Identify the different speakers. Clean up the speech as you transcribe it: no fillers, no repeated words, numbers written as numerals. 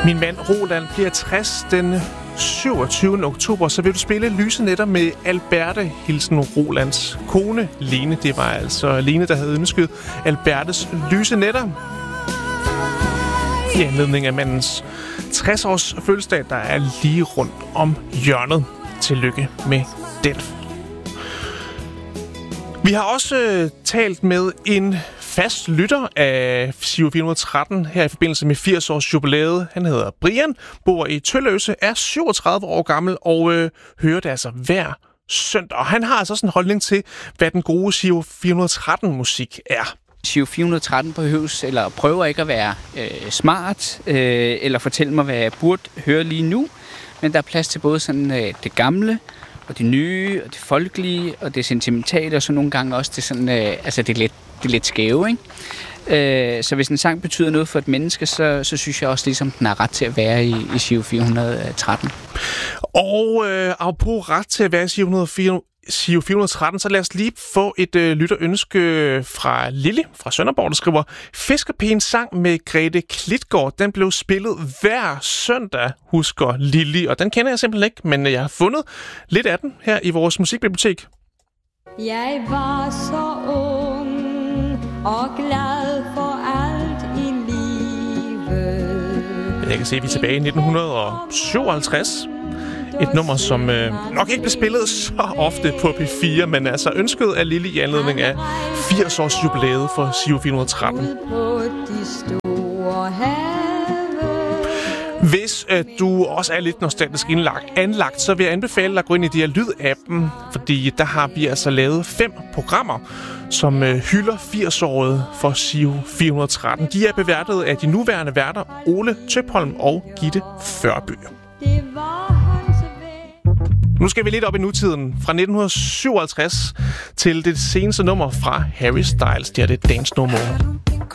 Speaker 1: Min mand Roland bliver 60 den 27. oktober, så vil du spille Lyse Nætter med Alberte, hilsen Rolands kone Lene. Det var altså Lene, der havde ønsket Albertes Lyse Nætter i anledning af mandens 60-års fødselsdag, der er lige rundt om hjørnet. Tillykke med den. Vi har også talt med en fast lytter af Giro 413 her i forbindelse med 80-års jubilæet. Han hedder Brian, bor i Tølløse, er 37 år gammel og hører det altså hver søndag. Og han har altså også en holdning til, hvad den gode Giro 413-musik er.
Speaker 2: Giro 413 behøves, eller prøver ikke at være smart, eller fortælle mig, hvad jeg burde høre lige nu. Men der er plads til både sådan det gamle, og det nye, og det folkelige, og det sentimentale, og så nogle gange også det sådan, det lidt skæve, ikke? Så hvis en sang betyder noget for et menneske, så synes jeg også ligesom, den har ret til at være i Giro 413.
Speaker 1: Og apropos ret til at være i Giro 413, så lad os lige få et lytterønske fra Lille fra Sønderborg, der skriver: Fiskerpigen sang med Grete Klitgaard. Den blev spillet hver søndag, husker Lille. Og den kender jeg simpelthen ikke, men jeg har fundet lidt af den her i vores musikbibliotek.
Speaker 3: Jeg var så ung og glad for alt i livet.
Speaker 1: Jeg kan se, at vi er tilbage i 1957. Et nummer, som nok ikke blev spillet så ofte på P4, men altså ønsket af Lille i anledning af 80-års jubilæet for Giro 413. Hvis du også er lidt nostalgisk anlagt, så vil jeg anbefale dig at gå ind i de her lyd-appen, fordi der har vi altså lavet 5 programmer, som hylder 80-året for Giro 413. De er beværtet af de nuværende værter Ole Tøpholm og Gitte Førby. Nu skal vi lidt op i nutiden. Fra 1957 til det seneste nummer fra Harry Styles. Det er det Dance No More.